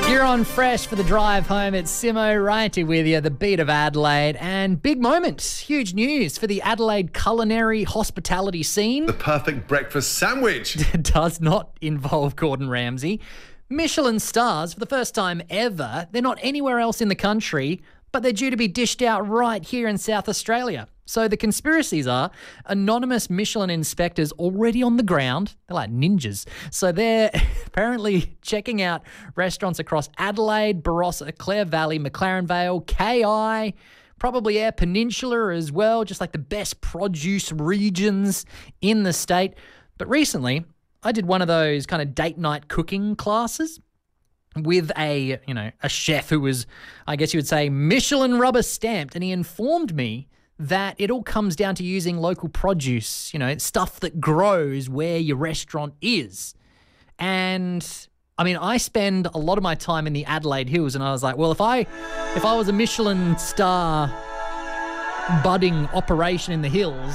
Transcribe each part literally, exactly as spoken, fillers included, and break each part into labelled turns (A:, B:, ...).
A: You're on Fresh for the drive home. It's Simo Righty with you, the beat of Adelaide. And big moment, huge news for the Adelaide culinary hospitality scene.
B: The perfect breakfast sandwich.
A: It does not involve Gordon Ramsay. Michelin stars for the first time ever. They're not anywhere else in the country, but they're due to be dished out right here in South Australia. So the conspiracies are anonymous Michelin inspectors already on the ground. They're like ninjas. So they're apparently checking out restaurants across Adelaide, Barossa, Clare Valley, McLaren Vale, K I, probably Eyre Peninsula as well, just like the best produce regions in the state. But recently, I did one of those kind of date night cooking classes with a, you know, a chef who was, I guess you would say, Michelin rubber stamped, and he informed me that it all comes down to using local produce, you know, stuff that grows where your restaurant is. And I mean, I spend a lot of my time in the Adelaide Hills, and I was like, well, if I if I was a Michelin star budding operation in the hills,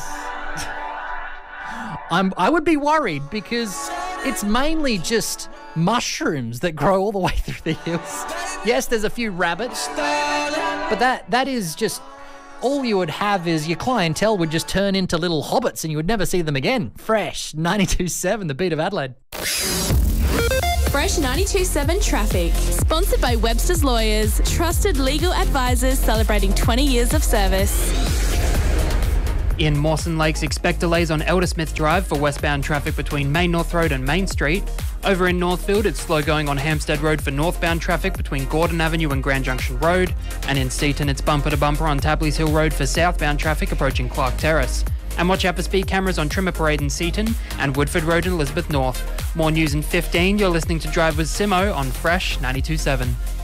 A: I'm I would be worried, because it's mainly just mushrooms that grow all the way through the hills. Yes, there's a few rabbits, but that that is just all you would have. Is your clientele would just turn into little hobbits and you would never see them again. Fresh ninety-two point seven, the beat of Adelaide.
C: Fresh ninety-two point seven Traffic. Sponsored by Webster's Lawyers, trusted legal advisors celebrating twenty years of service.
D: In Mawson Lakes, expect delays on Eldersmith Drive for westbound traffic between Main North Road and Main Street. Over in Northfield, it's slow going on Hampstead Road for northbound traffic between Gordon Avenue and Grand Junction Road. And in Seaton, it's bumper to bumper on Tapley's Hill Road for southbound traffic approaching Clark Terrace. And watch out for speed cameras on Trimmer Parade in Seaton and Woodford Road in Elizabeth North. More news in fifteen. You're listening to Drive with Simo on Fresh ninety-two point seven.